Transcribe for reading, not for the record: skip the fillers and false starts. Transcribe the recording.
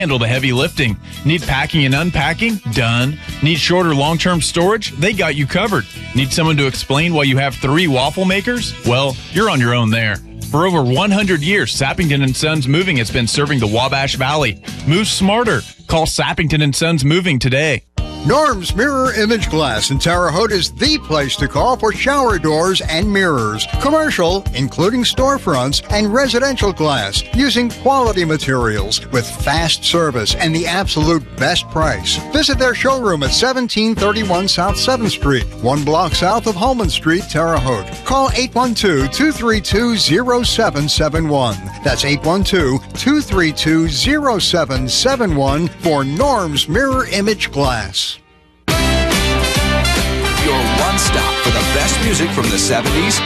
handle the heavy lifting. Need packing and unpacking? Done. Need shorter long-term storage? They got you covered. Need someone to explain why you have 3 waffle makers? Well, you're on your own there. For over 100 years, Sappington & Sons Moving has been serving the Wabash Valley. Move smarter. Call Sappington & Sons Moving today. Norm's Mirror Image Glass in Terre Haute is the place to call for shower doors and mirrors. Commercial, including storefronts, and residential glass using quality materials with fast service and the absolute best price. Visit their showroom at 1731 South 7th Street, 1 block south of Holman Street, Terre Haute. Call 812-232-0771. That's 812-232-0771 for Norm's Mirror Image Glass. Your one stop for the best music from the 70s,